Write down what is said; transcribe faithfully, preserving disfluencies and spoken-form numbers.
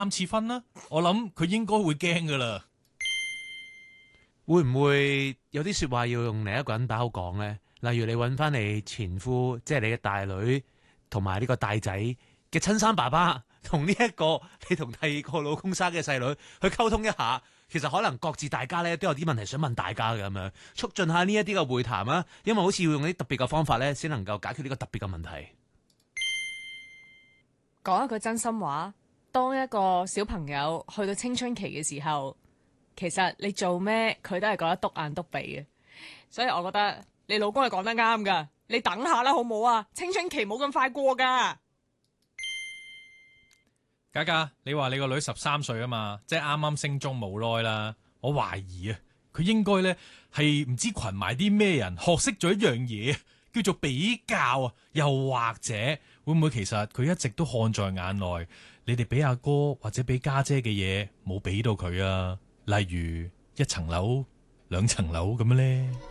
三次婚啦，我諗佢應該會驚噶啦。 會唔會有啲說話要用另一個人把口講呢？例如你揾翻你前夫，即係你嘅大女同埋呢個大仔嘅親生爸爸，同呢一個你同第二個老公生嘅細女去溝通一下。其實可能各自大家咧都有啲問題想問大家嘅，咁樣促進下呢一啲嘅會談啊。因為好似要用啲特別嘅方法咧，先能夠解決呢個特別嘅問題。 講一句真心話，當一個小朋友去到青春期嘅時候，其實你做咩佢都係覺得篤眼篤鼻嘅，所以我覺得你老公係講得啱噶，你等下啦好唔好啊？青春期冇咁快過噶。 嘉嘉，你話你個女十三歲啊嘛，即係啱啱升中冇耐啦。我懷疑啊，佢應該呢係唔知群埋啲咩人學識咗一樣嘢，叫做比較啊。又或者會唔會其實佢一直都看在眼內，你哋俾阿哥或者俾家姐嘅嘢冇俾到佢啊？例如一層樓、兩層樓咁樣呢。